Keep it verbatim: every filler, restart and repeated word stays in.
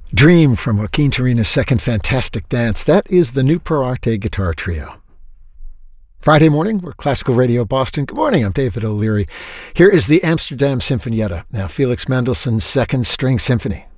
Dream from Joaquin Turina's second Fantastic Dance. That is the new Pro Arte guitar trio. Friday morning, we're Classical Radio Boston. Good morning, I'm David O'Leary. Here is the Amsterdam Sinfonietta, now Felix Mendelssohn's Second String Symphony.